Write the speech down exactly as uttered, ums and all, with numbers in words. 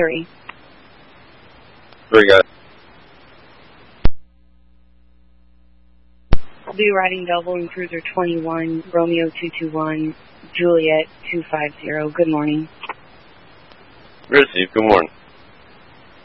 three. Three, guys. Blue Riding Double in Cruiser twenty-one, Romeo two two one, Juliet two five zero. Good morning. Receive. Good morning.